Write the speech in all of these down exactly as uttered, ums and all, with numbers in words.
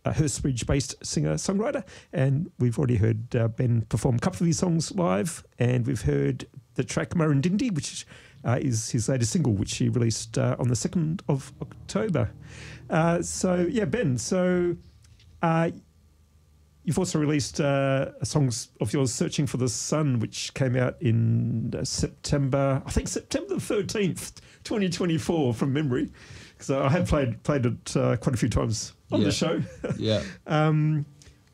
a Hurstbridge-based singer-songwriter, and we've already heard uh, Ben perform a couple of these songs live, and we've heard the track Murrindindi, which uh, is his latest single, which he released uh, on the second of October. Uh, so, yeah, Ben, so uh, you've also released uh, songs of yours, Searching for the Sun, which came out in uh, September, I think September the thirteenth, twenty twenty-four, from memory. So I have played played it uh, quite a few times on yeah. the show. yeah. Um,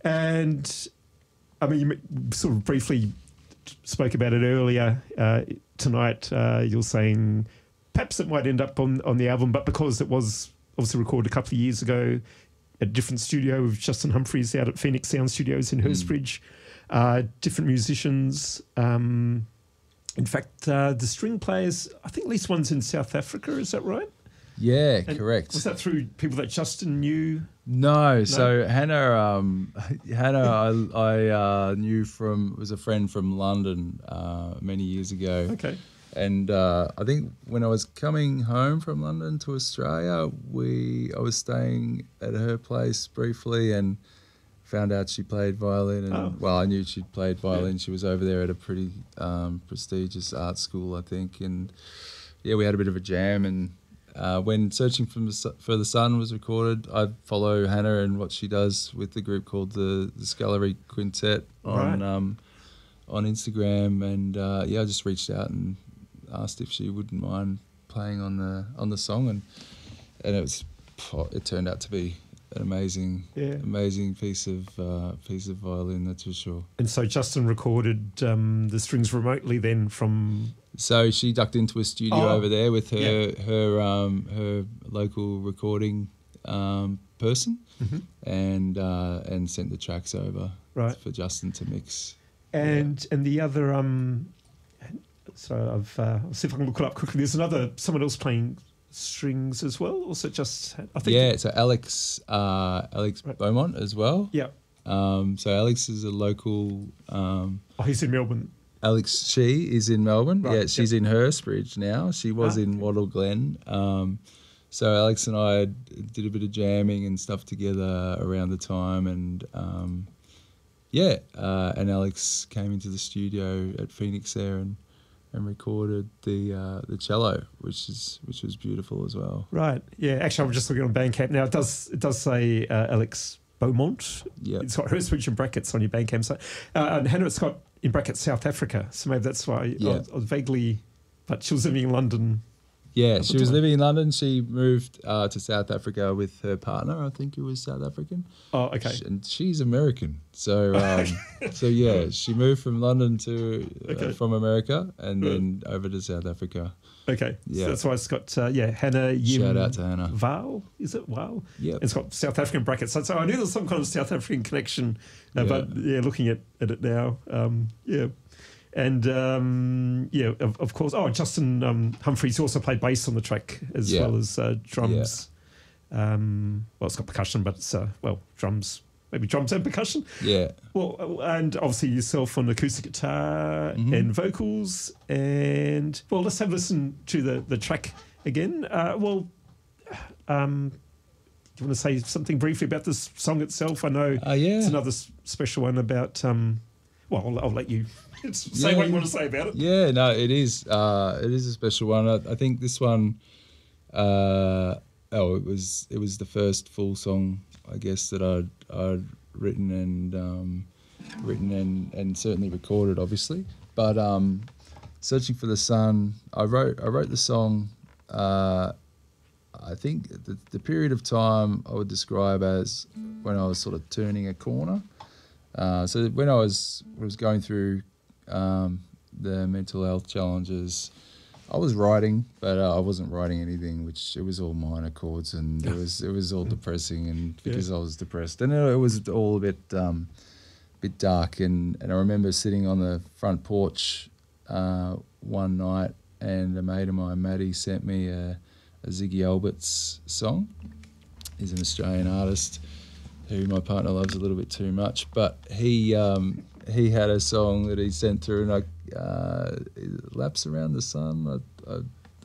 and, I mean, you sort of briefly spoke about it earlier uh, tonight. Uh, you're saying perhaps it might end up on, on the album, but because it was obviously recorded a couple of years ago at a different studio with Justin Humphreys out at Phoenix Sound Studios in Hurstbridge, mm. uh, different musicians. Um, in fact, uh, the string players, I think at least one's in South Africa, is that right? Yeah, and correct. Was that through people that Justin knew? No, no? so Hannah, um, Hannah, I, I uh, knew from was a friend from London uh, many years ago. Okay. And uh, I think when I was coming home from London to Australia, we I was staying at her place briefly and found out she played violin. And oh. well, I knew she'd played violin. Yeah. She was over there at a pretty um, prestigious art school, I think. And yeah, we had a bit of a jam. And uh, when Searching for the, for the Sun was recorded, I follow Hannah and what she does with the group called the, the Scullery Quintet on right. um, on Instagram. And uh, yeah, I just reached out and asked if she wouldn't mind playing on the on the song, and and it was it turned out to be an amazing yeah. amazing piece of uh, piece of violin, that's for sure. And so Justin recorded um, the strings remotely then from. So she ducked into a studio oh, over there with her yeah. her um, her local recording um, person, mm-hmm. and uh, and sent the tracks over right. for Justin to mix. And yeah. and the other um. So I've uh, I'll see if I can look it up quickly. There's another someone else playing strings as well. Also, just I think yeah. So Alex uh, Alex right. Beaumont as well. Yeah. Um, so Alex is a local. Um, oh, he's in Melbourne. Alex, she is in Melbourne. Right. Yeah, she's yep. in Hurstbridge now. She was ah, in okay. Wattle Glen. Um, so Alex and I did a bit of jamming and stuff together around the time, and um, yeah, uh, and Alex came into the studio at Phoenix there and. and recorded the uh, the cello, which is which was beautiful as well. Right. Yeah. Actually, I'm just looking on Bandcamp now. It does it does say uh, Alex Beaumont. Yeah. It's got Hurstbridge in brackets on your Bandcamp. So, uh, and Hannah, it's got in brackets South Africa. So maybe that's why yeah. I, was, I was vaguely. But she was living in London. Yeah, she was living in London. She moved uh, to South Africa with her partner, I think, who was South African. Oh, okay. She, and she's American. So, um, so yeah, she moved from London to uh, okay. from America and right. then over to South Africa. Okay. Yeah. So that's why it's got, uh, yeah, Hannah Yim. Shout out to Hannah. Val, is it Val? Yeah. It's got South African brackets. So, so I knew there was some kind of South African connection, uh, yeah. but yeah, looking at, at it now, um, yeah. And, um, yeah, of, of course, oh, Justin um, Humphreys also played bass on the track as yeah. well as uh, drums. Yeah. Um, well, it's got percussion, but it's, uh, well, drums, maybe drums and percussion. Yeah. Well, and obviously yourself on acoustic guitar mm-hmm. and vocals. And, well, let's have a listen to the, the track again. Uh, well, um, do you want to say something briefly about this song itself? I know uh, yeah. it's another s- special one about, um, well, I'll, I'll let you... say yeah, what you want to say about it. Yeah, no, it is. Uh, it is a special one. I, I think this one. Uh, oh, it was it was the first full song, I guess, that I'd I'd written and um, written and, and certainly recorded, obviously. But um, Searching for the Sun, I wrote I wrote the song. Uh, I think the the period of time I would describe as when I was sort of turning a corner. Uh, so when I was was going through. Um, the mental health challenges, I was writing, but uh, I wasn't writing anything, which it was all minor chords, and it was it was all depressing, and because yeah. I was depressed, and it, it was all a bit um, bit dark, and, and I remember sitting on the front porch uh, one night, and a mate of mine, Maddie, sent me a, a Ziggy Alberts song. He's an Australian artist who my partner loves a little bit too much, but he. Um, He had a song that he sent through, and I uh, Laps Around the Sun. I, I,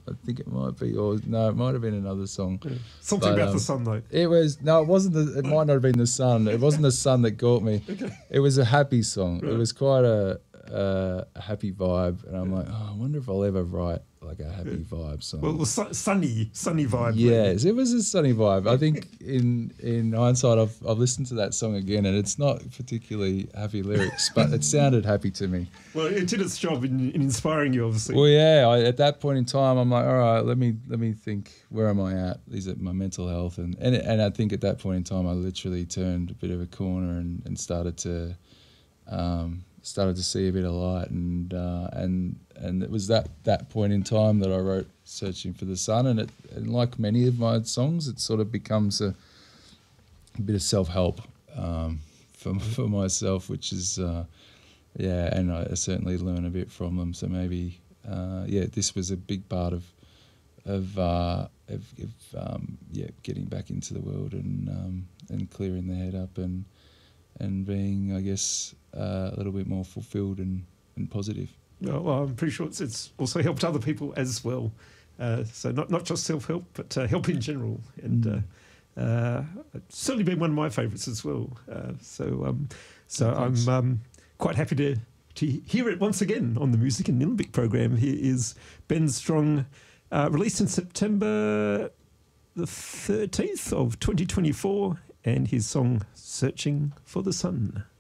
I think it might be, or no, it might have been another song. Yeah. Something But, about um, the sun, though. It was no, it wasn't. The, it might not have been the sun. It wasn't the sun that got me. Okay. It was a happy song. Right. It was quite a, a, a happy vibe, and I'm like, oh, I wonder if I'll ever write like a happy vibe song. Well, the su- sunny, sunny vibe. Yes, it was a sunny vibe. I think in in hindsight, I've I've listened to that song again, and it's not particularly happy lyrics, but it sounded happy to me. Well, it did its job in, in inspiring you, obviously. Well, yeah. I, at that point in time, I'm like, all right, let me let me think. Where am I at? Is it my mental health? And and and I think at that point in time, I literally turned a bit of a corner and, and started to um, started to see a bit of light. And uh, and and it was that that point in time that I wrote "Searching for the Sun." And it and like many of my songs, it sort of becomes a, a bit of self help um, for for myself, which is. Uh, Yeah, and I certainly learn a bit from them. So maybe, uh, yeah, this was a big part of of uh, of, of um, yeah, getting back into the world and um, and clearing the head up and and being, I guess, uh, a little bit more fulfilled and, and positive. Well, well, I'm pretty sure it's, it's also helped other people as well. Uh, so not not just self help, but uh, help in general. And Mm. uh, uh, it's certainly been one of my favourites as well. Uh, so um, so Oh, thanks. I'm. Um, Quite happy to, to hear it once again on the Music in Nillumbik program. Here is Ben Strong, uh, released in September the thirteenth of twenty twenty-four, and his song Searching for the Sun.